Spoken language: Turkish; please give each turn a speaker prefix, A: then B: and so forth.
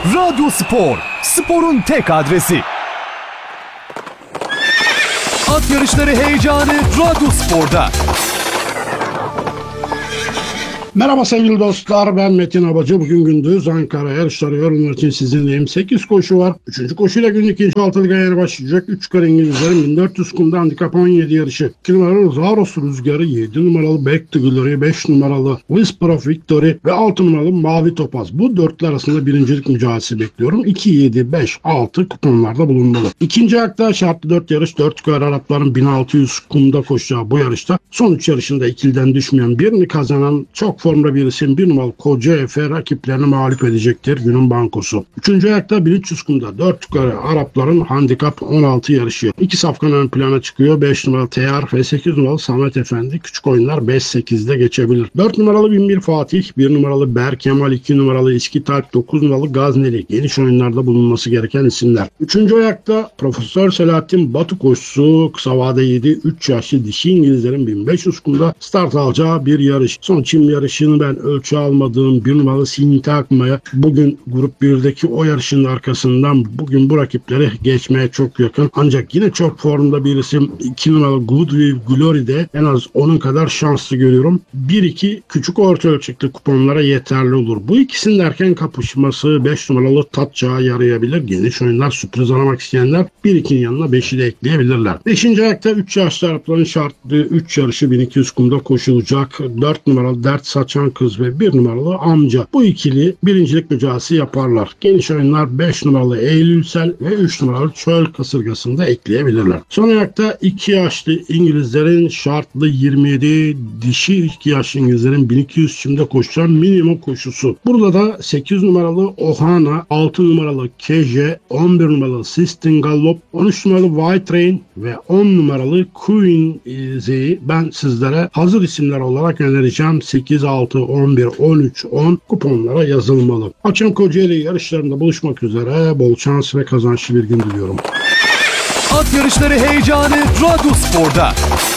A: Radyo Spor, sporun tek adresi. At yarışları heyecanı Radyo Spor'da.
B: Merhaba sevgili dostlar, ben Metin Abacı. Bugün gündüz Ankara yarışları yorumlar için sizinleyim. 8 koşu var. 3. koşuyla günün ikinci altılı yer başlayacak. 3 kare İngilizlerin 1400 kumda handikap 17 yarışı. 2 numaralı Zaros Rüzgarı, 7 numaralı Back to Glory, 5 numaralı Whisper of Victory ve 6 numaralı Mavi Topaz. Bu dörtlü arasında birincilik mücadelesi bekliyorum. 2, 7, 5, 6 kuponlarda bulunmalı. İkinci ayakta şartlı 4 yarış. 4 kare Arapların 1600 kumda koşacağı bu yarışta son 3 yarışında ikiliden düşmeyen, birini kazanan çok formda bir isim 1 numaralı Koca Efe rakiplerini mağlup edecektir günün bankosu. 3. ayakta 1300 kumda 4 kare Arapların handikap 16 yarışı. 2 safkan ön plana çıkıyor. 5 numaralı Teyar ve 8 numaralı Samet Efendi. Küçük oyunlar 5-8'de geçebilir. 4 numaralı 1001 Fatih, 1 numaralı Berkemal, 2 numaralı İskitalp, 9 numaralı Gazneli. Geniş oyunlarda bulunması gereken isimler. 3. ayakta Profesör Selahattin Batu koşusu kısa vade 7 3 yaşlı dişi İngilizlerin 1500 kumda start alacağı bir yarış. Son çim yarışını ben ölçü almadığım 1 numaralı Sinti Akma'ya bugün Grup 1'deki o yarışın arkasından bugün bu rakipleri geçmeye çok yakın. Ancak yine çok formda bir isim 2 numaralı Goodwill Glory'de en az onun kadar şanslı görüyorum. 1-2 küçük orta ölçekli kuponlara yeterli olur. Bu ikisinin erken kapışması 5 numaralı Tatçağa yarayabilir. Geniş oyunlar, sürpriz aramak isteyenler 1-2'nin yanına 5'i de ekleyebilirler. 5. ayakta 3 yaşlı Arapların şartlı 3 yarışı 1200 kumda koşulacak. 4 numaralı Dert Saçan Kız ve 1 numaralı Amca. Bu ikili birincilik mücadelesi yaparlar. Geniş oyunlar 5 numaralı Eylülsel ve 3 numaralı Çöl Kasırgası'nı da ekleyebilirler. Son ayakta 2 yaşlı İngilizlerin şartlı 27, dişi 2 yaşlı İngilizlerin 1200 çimde koşan minimum koşusu. Burada da 8 numaralı Ohana, 6 numaralı Keje, 11 numaralı Sistine Gallop, 13 numaralı White Rain ve 10 numaralı Queen Z'yi ben sizlere hazır isimler olarak önereceğim. 8, 6, 11, 13, 10 kuponlara yazılmalı. Akşam Kocaeli yarışlarında buluşmak üzere. Bol şans ve kazançlı bir gün diliyorum.
A: At yarışları heyecanı Radyo Spor'da.